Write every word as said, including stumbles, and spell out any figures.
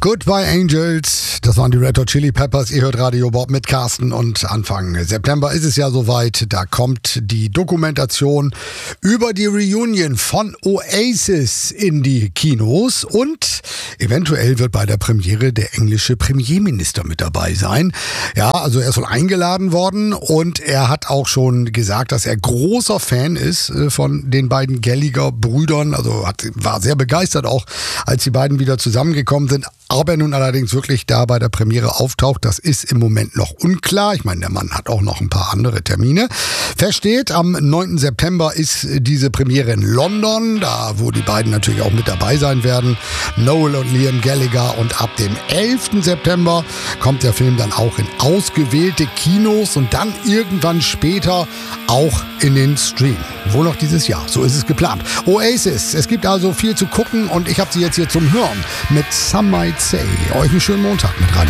Goodbye Angels, das waren die Red Hot Chili Peppers. Ihr hört Radio Bob mit Carsten und Anfang September ist es ja soweit. Da kommt die Dokumentation über die Reunion von Oasis in die Kinos und eventuell wird bei der Premiere der englische Premierminister mit dabei sein. Ja, also er ist wohl eingeladen worden und er hat auch schon gesagt, dass er großer Fan ist von den beiden Gallagher-Brüdern. Also hat, war sehr begeistert auch, als die beiden wieder zusammengekommen sind. Ob er nun allerdings wirklich da bei der Premiere auftaucht, das ist im Moment noch unklar. Ich meine, der Mann hat auch noch ein paar andere Termine. Fest steht, am neunten September ist diese Premiere in London, da wo die beiden natürlich auch mit dabei sein werden. Noel und Liam Gallagher. Und ab dem elften September kommt der Film dann auch in ausgewählte Kinos und dann irgendwann später auch in den Stream. Wohl noch dieses Jahr, so ist es geplant. Oasis, es gibt also viel zu gucken und ich habe sie jetzt hier zum Hören mit Some Might Say. Euch einen schönen Montag mit Radio